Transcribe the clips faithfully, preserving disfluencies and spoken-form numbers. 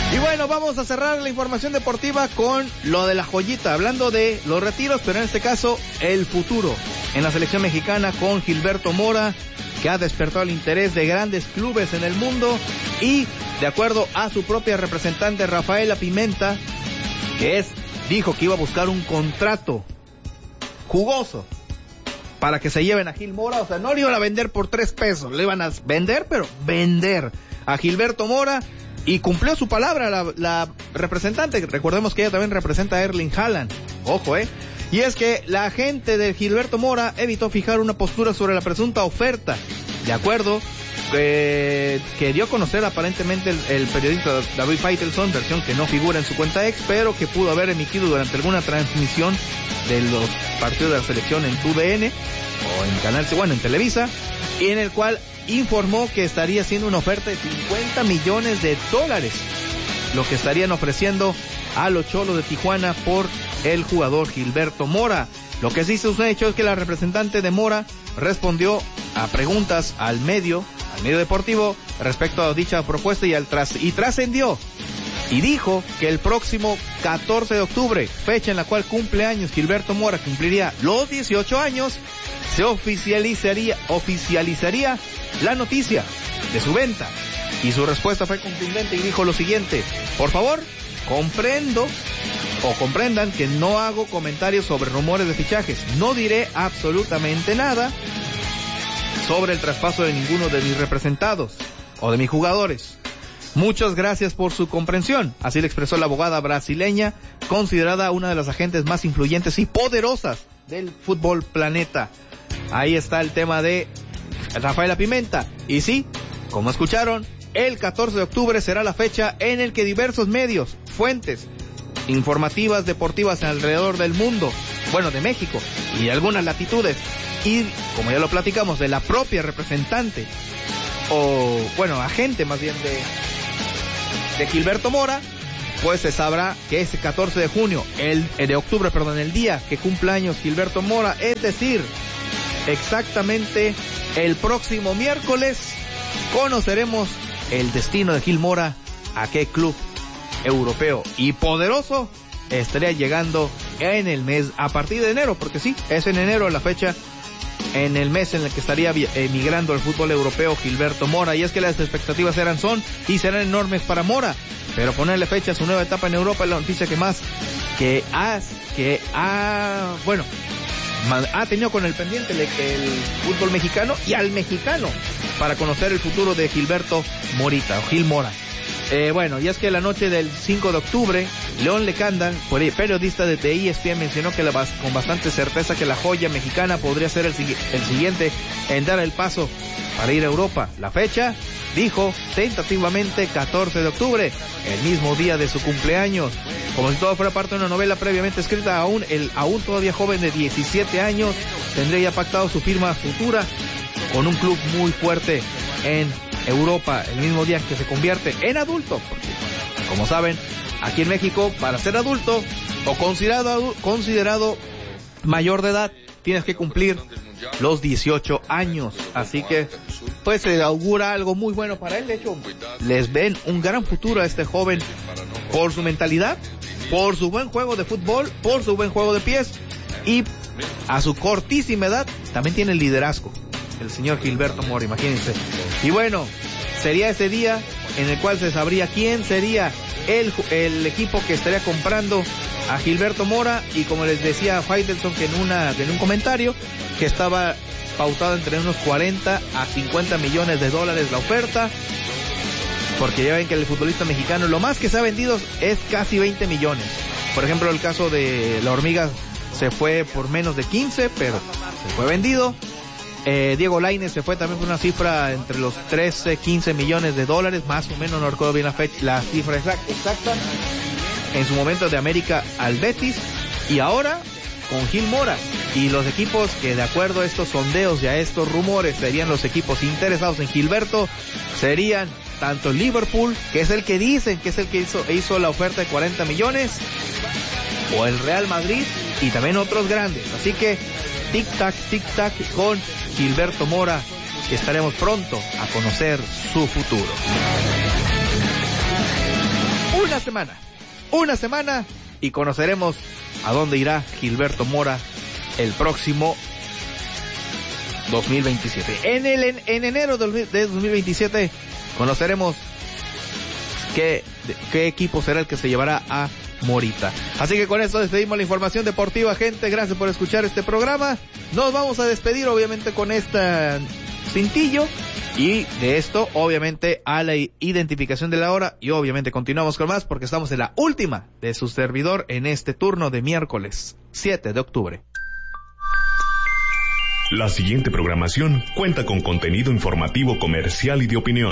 Y bueno, vamos a cerrar la información deportiva con lo de la joyita, hablando de los retiros, pero en este caso el futuro en la selección mexicana con Gilberto Mora, que ha despertado el interés de grandes clubes en el mundo y, de acuerdo a su propia representante Rafaela Pimenta, que es, dijo que iba a buscar un contrato jugoso para que se lleven a Gil Mora, o sea, no le iban a vender por tres pesos, le iban a vender, pero vender a Gilberto Mora. Y cumplió su palabra la, la representante. Recordemos que ella también representa a Erling Haaland. Ojo, eh. Y es que la agente de Gilberto Mora evitó fijar una postura sobre la presunta oferta. De acuerdo, eh, que dio a conocer aparentemente el, el periodista David Faitelson, versión que no figura en su cuenta ex, pero que pudo haber emitido durante alguna transmisión de los partidos de la selección en T U D N o en Canal, bueno, en Televisa, y en el cual informó que estaría haciendo una oferta de cincuenta millones de dólares, lo que estarían ofreciendo a los Cholos de Tijuana por el jugador Gilberto Mora. Lo que sí se ha hecho es que la representante de Mora respondió a preguntas al medio, al medio deportivo, respecto a dicha propuesta y, al tras, y trascendió y dijo que el próximo catorce de octubre, fecha en la cual cumple años Gilberto Mora, cumpliría los dieciocho años, se oficializaría, oficializaría la noticia de su venta. Y su respuesta fue contundente y dijo lo siguiente: por favor, comprendo o comprendan que no hago comentarios sobre rumores de fichajes, no diré absolutamente nada sobre el traspaso de ninguno de mis representados o de mis jugadores. Muchas gracias por su comprensión, así le expresó la abogada brasileña, considerada una de las agentes más influyentes y poderosas del fútbol planeta. Ahí está el tema de Rafaela Pimenta. Y sí, como escucharon, el catorce de octubre será la fecha en el que diversos medios, fuentes informativas deportivas alrededor del mundo, bueno, de México y de algunas latitudes, y como ya lo platicamos, de la propia representante o, bueno, agente más bien de de Gilberto Mora, pues se sabrá que ese catorce de junio, el de octubre, perdón, el día que cumple años Gilberto Mora, es decir, exactamente el próximo miércoles, conoceremos el destino de Gil Mora, a qué club europeo y poderoso estaría llegando en el mes, a partir de enero, porque sí, es en enero la fecha, en el mes en el que estaría emigrando al fútbol europeo Gilberto Mora. Y es que las expectativas eran, son y serán enormes para Mora, pero ponerle fecha a su nueva etapa en Europa es la noticia que más que ha, que ha, bueno, ha tenido con el pendiente el, el fútbol mexicano y al mexicano para conocer el futuro de Gilberto Morita o Gil Mora. Eh, bueno, y es que la noche del cinco de octubre, León Lecanda, periodista de E S P N, mencionó que la, con bastante certeza que la joya mexicana podría ser el, el siguiente en dar el paso para ir a Europa. La fecha, dijo, tentativamente catorce de octubre, el mismo día de su cumpleaños. Como si todo fuera parte de una novela previamente escrita, aún el aún todavía joven de diecisiete años tendría ya pactado su firma futura con un club muy fuerte en Europa, el mismo día que se convierte en adulto, porque como saben, aquí en México, para ser adulto o considerado considerado mayor de edad, tienes que cumplir los dieciocho años, así que pues se augura algo muy bueno para él. De hecho, les ven un gran futuro a este joven por su mentalidad, por su buen juego de fútbol, por su buen juego de pies y a su cortísima edad también tiene el liderazgo, el señor Gilberto Mora, imagínense. Y bueno, sería ese día en el cual se sabría quién sería el, el equipo que estaría comprando a Gilberto Mora, y como les decía Faitelson que en una en un comentario que estaba pautado entre unos cuarenta a cincuenta millones de dólares la oferta, porque ya ven que el futbolista mexicano lo más que se ha vendido es casi veinte millones. Por ejemplo, el caso de la Hormiga se fue por menos de quince, pero se fue vendido. Eh, Diego Lainez se fue también por una cifra entre los trece, quince millones de dólares, más o menos, no recuerdo bien la fecha, la cifra exacta, exacta, en su momento de América al Betis, y ahora con Gil Mora. Y los equipos que, de acuerdo a estos sondeos y a estos rumores, serían los equipos interesados en Gilberto, serían tanto Liverpool, que es el que dicen que es el que hizo, hizo la oferta de cuarenta millones, o el Real Madrid, y también otros grandes. Así que tic-tac, tic-tac con Gilberto Mora, estaremos pronto a conocer su futuro. una semana, una semana y conoceremos a dónde irá Gilberto Mora el próximo dos mil veintisiete. En el en, en enero de dos mil veintisiete conoceremos qué, qué equipo será el que se llevará a Morita. Así que con esto despedimos la información deportiva, gente. Gracias por escuchar este programa. Nos vamos a despedir obviamente con este cintillo y de esto obviamente a la identificación de la hora, y obviamente continuamos con más porque estamos en la última de su servidor en este turno de miércoles siete de octubre. La siguiente programación cuenta con contenido informativo, comercial y de opinión.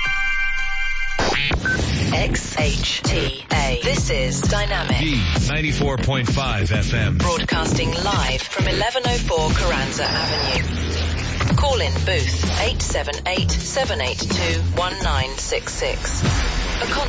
X H T A. This is Dynamic. D ninety-four point five F M. Broadcasting live from eleven oh four Carranza Avenue. Call in booth eight seven eight, seven eight two, one nine six six. A